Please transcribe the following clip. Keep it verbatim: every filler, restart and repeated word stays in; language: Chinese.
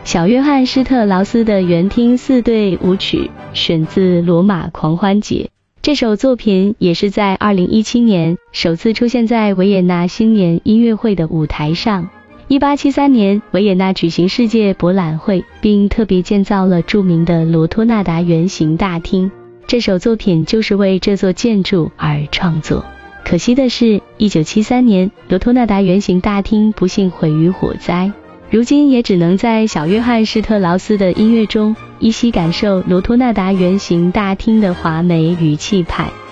小约翰施特劳斯的园厅四对舞曲选自《罗马狂欢节》，这首作品也是在二零一七年首次出现在维也纳新年音乐会的舞台上。一八七三年，维也纳举行世界博览会，并特别建造了著名的罗托纳达圆形大厅。这首作品就是为这座建筑而创作。可惜的是，一九七三年，罗托纳达圆形大厅不幸毁于火灾。如今也只能在小约翰施特劳斯的音乐中依稀感受罗托纳达圆形大厅的华美与气派。